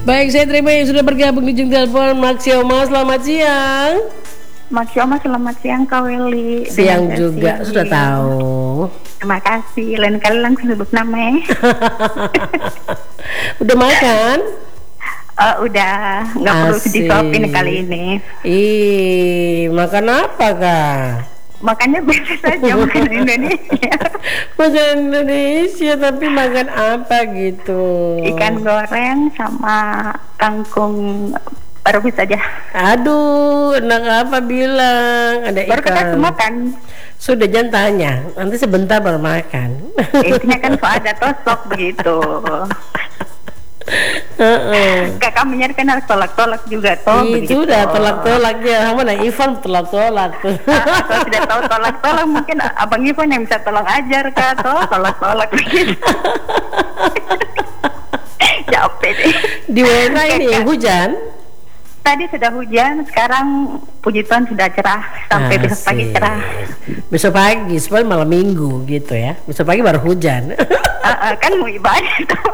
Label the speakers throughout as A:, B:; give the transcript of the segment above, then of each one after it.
A: Baik, saya terima yang sudah bergabung di ujung telepon. Maxioma, selamat siang.
B: Maxioma, selamat siang Kak Weli.
A: Siang juga, sudah tahu.
B: Terima kasih, lain kali langsung sebut nama.
A: Udah makan?
B: Udah, nggak perlu disuapin kali ini.
A: Makan apa Kak?
B: Makannya biasa saja, makan Indonesia.
A: Makan Indonesia, tapi makan apa gitu?
B: Ikan goreng sama kangkung rebus saja.
A: Aduh, enak apa bilang? Ada
B: baru
A: ikan.
B: Baru makan.
A: Sudah, jangan tanya, nanti sebentar baru makan.
B: Intinya kan so ada tosok begitu. Kakak menyarikan harus tolak-tolak juga toh.
A: Itu udah tolak-tolaknya. Kamu nah Ivan tolak-tolak tuh.
B: Kalau tidak tahu tolak-tolak, mungkin Abang Ivan yang bisa tolong ajar Kak toh tolak-tolak begitu. Capek deh.
A: Di mana ini hujan?
B: Tadi sudah hujan, sekarang puji Tuhan sudah cerah sampai besok pagi cerah.
A: Besok pagi, sebenarnya malam minggu gitu ya. Besok pagi baru hujan.
B: Kan mau ibadah tuh.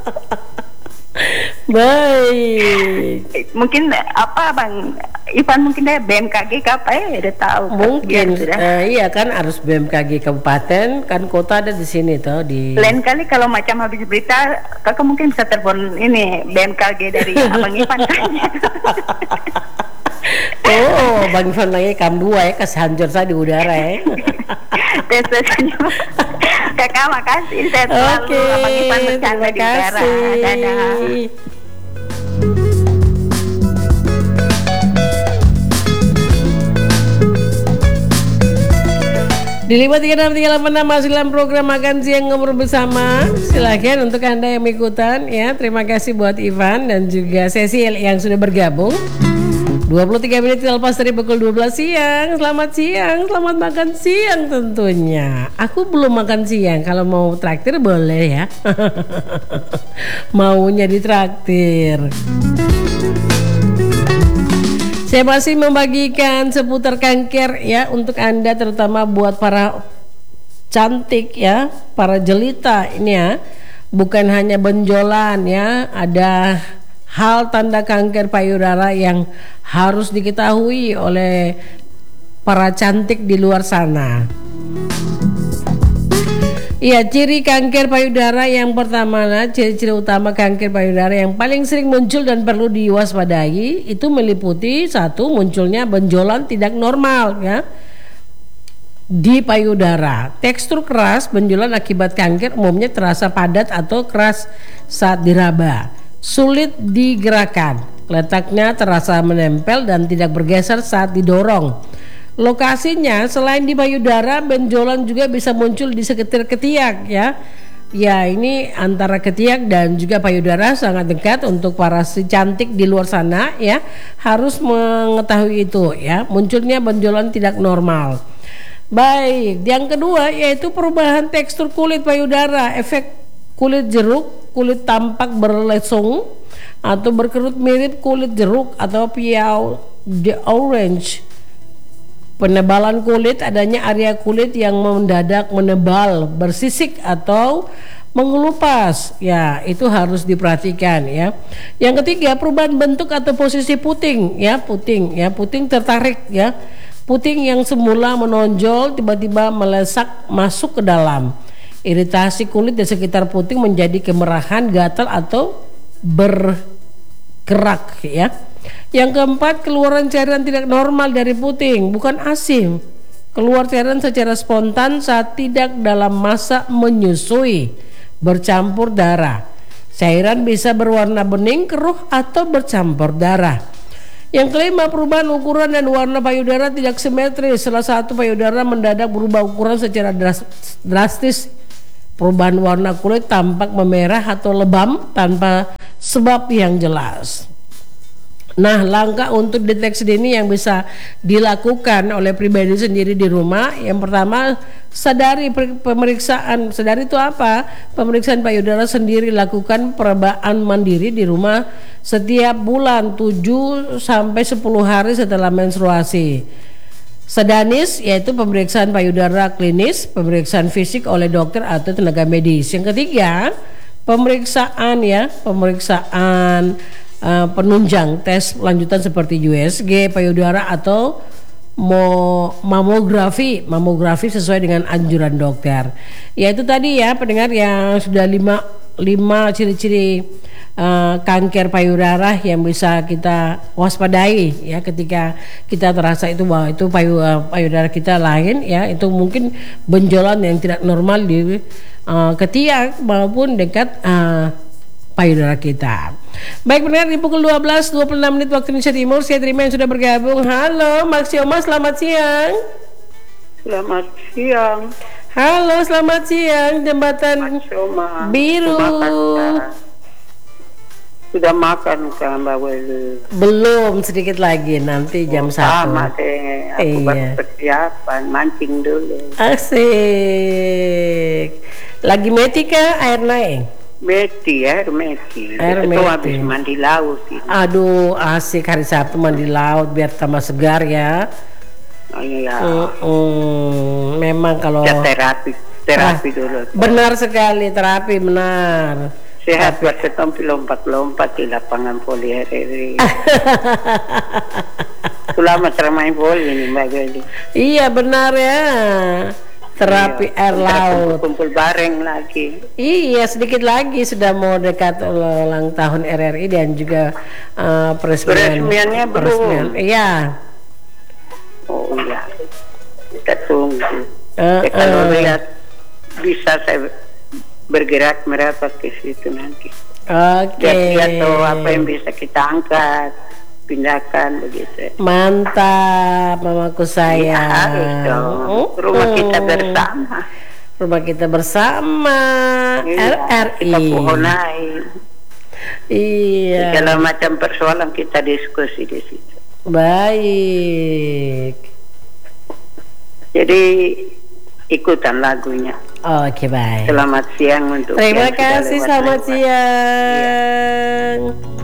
A: Baik.
B: Mungkin apa Bang Ivan, mungkin deh BMKG apa ya udah tahu.
A: Mungkin iya kan harus BMKG kabupaten, kan kota ada di sini tuh di.
B: Lain kali kalau macam habis berita Kakak mungkin bisa telepon ini BMKG dari Abang Ivan.
A: Oh, Bang Ivan lagi kam 2 ya, kesanjur saya di udara ya.
B: Kakak makasih, saya selalu Abang Ivan bercanda di udara. Dadah.
A: Di 53638 masih dalam program Makan Siang Ngobrol Bersama. Silahkan untuk Anda yang ikutan ya. Terima kasih buat Ivan dan juga Cecil yang sudah bergabung. 23 menit lepas dari pukul 12 siang. Selamat siang, selamat makan siang tentunya. Aku belum makan siang, kalau mau traktir boleh ya. Maunya ditraktir. Saya masih membagikan seputar kanker ya untuk Anda, terutama buat para cantik ya, para jelita ini ya. Bukan hanya benjolan ya, ada hal tanda kanker payudara yang harus diketahui oleh para cantik di luar sana. Iya, ciri kanker payudara yang pertama, ciri-ciri utama kanker payudara yang paling sering muncul dan perlu diwaspadai itu meliputi: 1, munculnya benjolan tidak normal ya di payudara. Tekstur keras benjolan akibat kanker umumnya terasa padat atau keras saat diraba. Sulit digerakkan, letaknya terasa menempel dan tidak bergeser saat didorong. Lokasinya selain di payudara, benjolan juga bisa muncul di sekitar ketiak ya. Ya, ini antara ketiak dan juga payudara sangat dekat. Untuk para si cantik di luar sana ya, harus mengetahui itu ya, munculnya benjolan tidak normal. Baik, yang kedua yaitu perubahan tekstur kulit payudara, efek kulit jeruk, kulit tampak berlesung atau berkerut mirip kulit jeruk atau piau the orange. Penebalan kulit, adanya area kulit yang mendadak menebal, bersisik atau mengelupas. Ya, itu harus diperhatikan ya. Yang ketiga, perubahan bentuk atau posisi puting ya, puting tertarik ya. Puting yang semula menonjol tiba-tiba melesak masuk ke dalam. Iritasi kulit di sekitar puting menjadi kemerahan, gatal atau bergerak ya. Yang keempat, keluaran cairan tidak normal dari puting, bukan asin. Keluar cairan secara spontan saat tidak dalam masa menyusui, bercampur darah. Cairan bisa berwarna bening, keruh atau bercampur darah. Yang kelima, perubahan ukuran dan warna payudara tidak simetris. Salah satu payudara mendadak berubah ukuran secara drastis. Perubahan warna kulit tampak memerah atau lebam tanpa sebab yang jelas. Nah, langkah untuk deteksi dini yang bisa dilakukan oleh pribadi sendiri di rumah. Yang pertama, sadari pemeriksaan. Sadari itu apa? Pemeriksaan payudara sendiri, lakukan perabaan mandiri di rumah setiap bulan 7 sampai 10 hari setelah menstruasi. Sedanis yaitu pemeriksaan payudara klinis, pemeriksaan fisik oleh dokter atau tenaga medis. Yang ketiga, pemeriksaan ya, pemeriksaan penunjang tes lanjutan seperti USG payudara atau mamografi sesuai dengan anjuran dokter. Ya itu tadi ya pendengar yang sudah lima ciri-ciri kanker payudara yang bisa kita waspadai ya ketika kita terasa itu bahwa itu payudara kita lain ya, itu mungkin benjolan yang tidak normal di ketiak maupun dekat payudara kita. Baik pendengar, di pukul 12.26 waktu Indonesia Timur, saya terima yang sudah bergabung. Halo Maxioma, selamat siang.
C: Selamat siang.
A: Halo, selamat siang Jembatan
C: Maxioma.
A: Biru.
C: Sudah makan kan Mbak Weli?
A: Belum, sedikit lagi nanti jam 1.
C: Sama deh, aku baru persiapan mancing dulu.
A: Asik. Lagi meti kah air naik?
C: Air meti. Itu habis mandi laut ini.
A: Aduh, asik hari Sabtu mandi laut biar tambah segar ya.
C: Oh iya.
A: Memang kalau
C: terapi dulu.
A: Benar sekali, terapi benar.
C: Sehat buat ketompi lompat-lompat di lapangan voli RRI. Selama termain voli ini Mbak Geli.
A: Iya benar ya. Terapi air laut.
C: Kumpul bareng lagi.
A: Iya, sedikit lagi sudah mau dekat ulang tahun RRI dan juga
C: peresmiannya belum.
A: Iya.
C: Oh iya. Kita tunggu. Kalau lihat bisa saya bergerak merapat ke situ nanti.
A: Oke.
C: Lihat tahu apa yang bisa kita angkat, pindahkan begitu.
A: Mantap, mamaku sayang.
C: Ya, harus dong. Rumah kita bersama.
A: Rumah kita bersama. RRI.
C: Kita pohonai.
A: Iya.
C: Segala macam persoalan kita diskusi di situ.
A: Baik.
C: Jadi ikutan lagunya.
A: Oke, baik.
C: Selamat siang untuk
A: terima kasih, selamat siang.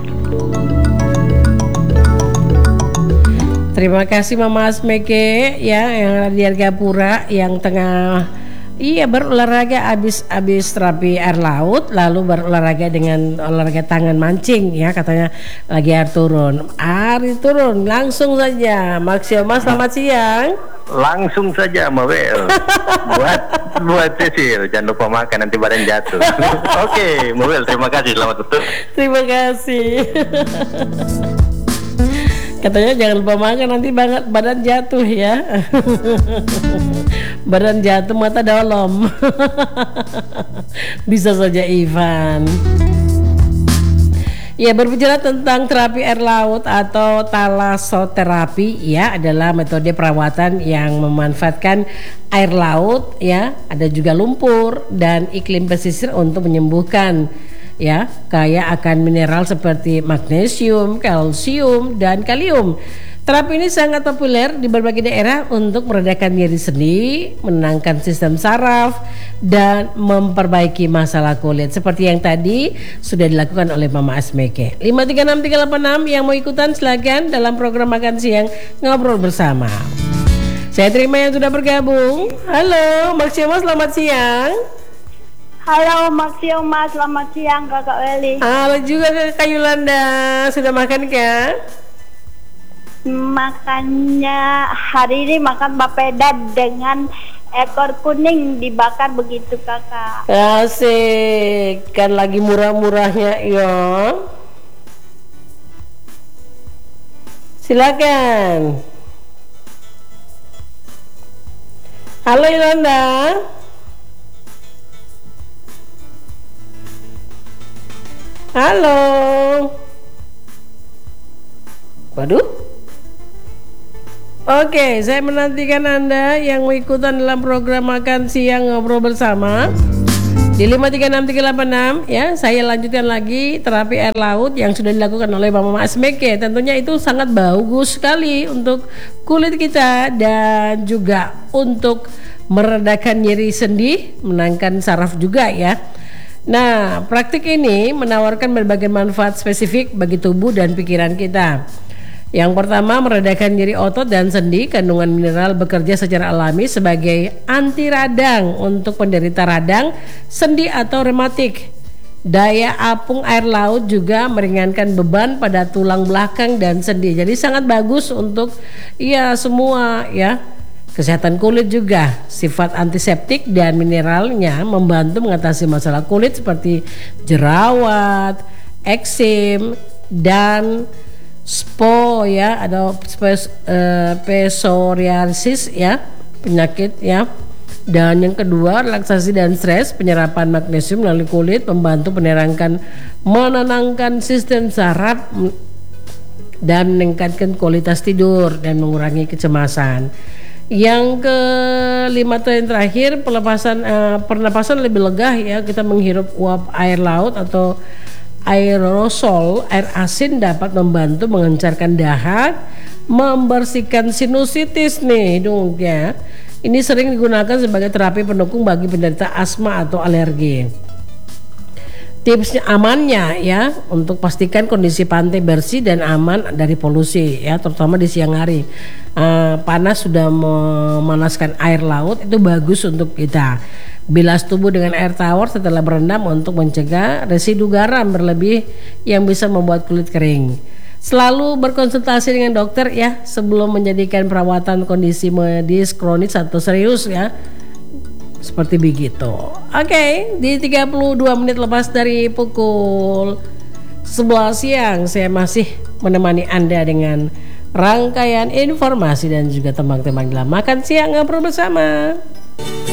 A: Terima kasih Mama Asmeke ya yang ada di Argapura yang tengah berolahraga habis terapi air laut, lalu berolahraga dengan olahraga tangan mancing ya, katanya lagi air turun langsung saja. Maxioma, selamat siang.
D: Langsung saja Mabel. buat Cecil, jangan lupa makan nanti badan jatuh. Oke, Mabel, terima kasih, selamat betul.
A: Terima kasih. Katanya jangan lupa makan nanti badan jatuh ya. Badan jatuh mata dalam. Bisa saja Ivan. Ya, berbicara tentang terapi air laut atau talasoterapi ya, adalah metode perawatan yang memanfaatkan air laut ya, ada juga lumpur dan iklim pesisir untuk menyembuhkan ya, kaya akan mineral seperti magnesium, kalsium dan kalium. Terapi ini sangat populer di berbagai daerah untuk meredakan nyeri sendi, menenangkan sistem saraf, dan memperbaiki masalah kulit. Seperti yang tadi sudah dilakukan oleh Mama Asmeke. 536-386 yang mau ikutan silakan dalam program Makan Siang Ngobrol Bersama. Saya terima yang sudah bergabung. Halo, Maxioma, selamat siang.
E: Halo Maxioma, selamat siang Kakak Weli.
A: Halo juga Kak Yolanda, sudah makan kah?
E: Makannya hari ini makan papeda dengan ekor kuning dibakar begitu Kakak.
A: Asik, kan lagi murah-murahnya ya. Silakan. Halo Yolanda. Halo. Waduh. Oke, saya menantikan Anda yang mau ikutan dalam program Makan Siang Ngobrol Bersama di 536-386 ya. Saya lanjutkan lagi terapi air laut yang sudah dilakukan oleh Mama Asmeke. Tentunya itu sangat bagus sekali untuk kulit kita dan juga untuk meredakan nyeri sendi, menenangkan saraf juga ya. Nah, praktik ini menawarkan berbagai manfaat spesifik bagi tubuh dan pikiran kita. Yang pertama, meredakan nyeri otot dan sendi. Kandungan mineral bekerja secara alami sebagai anti radang untuk penderita radang, sendi atau rematik. Daya apung air laut juga meringankan beban pada tulang belakang dan sendi. Jadi sangat bagus untuk ya semua ya. Kesehatan kulit juga, sifat antiseptik dan mineralnya membantu mengatasi masalah kulit seperti jerawat, eksim, dan ya atau psoriasis ya, penyakit ya. Dan yang kedua, relaksasi dan stres, penyerapan magnesium melalui kulit membantu menenangkan sistem saraf dan meningkatkan kualitas tidur dan mengurangi kecemasan. Yang kelima atau yang terakhir, pernapasan lebih lega ya. Kita menghirup uap air laut atau aerosol air asin dapat membantu mengencarkan dahak, membersihkan sinusitis nih dong ya. Ini sering digunakan sebagai terapi pendukung bagi penderita asma atau alergi. Tipsnya amannya ya, untuk pastikan kondisi pantai bersih dan aman dari polusi ya, terutama di siang hari. Panas sudah memanaskan air laut, itu bagus untuk kita. Bilas tubuh dengan air tawar setelah berendam untuk mencegah residu garam berlebih yang bisa membuat kulit kering. Selalu berkonsultasi dengan dokter ya sebelum menjadikan perawatan kondisi medis kronis atau serius ya. Seperti begitu. Oke, di 32 menit lepas dari pukul 11 siang saya masih menemani Anda dengan rangkaian informasi dan juga tembang-tembang dalam Makan Siang Ngobrol Bersama.